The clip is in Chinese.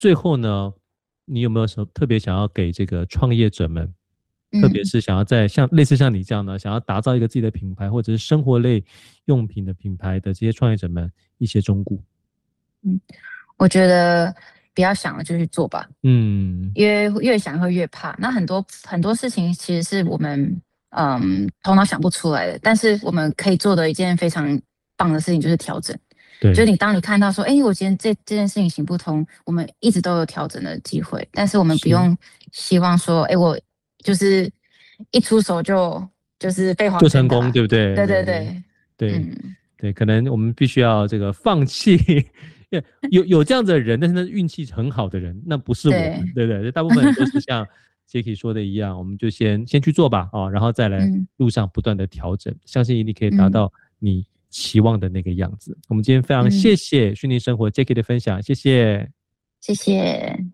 最后呢，你有没有什么特别想要给这个创业者们，特别是想要在类似像你这样的，想要打造一个自己的品牌，或者是生活类用品的品牌的这些创业者们一些忠告？ 我觉得不要想了就去做吧， 嗯， 因为越想会越怕。那很多事情其实是我们头脑想不出来的，但是我们可以做的一件非常棒的事情就是调整。就是对， 当你看到说，哎，我今天这件事情行不通，我们一直都有调整的机会，但是我们不是用希望说，哎，我就是一出手就是飞黄就成功， 腾达。 对不对？ 对对对对对， 对嗯， 对，可能我们必须要这个放弃。有这样子的人，但是那是运气很好的人，那不是我们， 对， 对不对？大部分人都是像 Jacky 说的一样，我们就先去做吧，然后再来嗯路上不断的调整，相信一定可以达嗯到你期望的那个样子。我们今天非常谢嗯， 谢虚拟生活 Jacky 的分享，谢谢。 谢谢。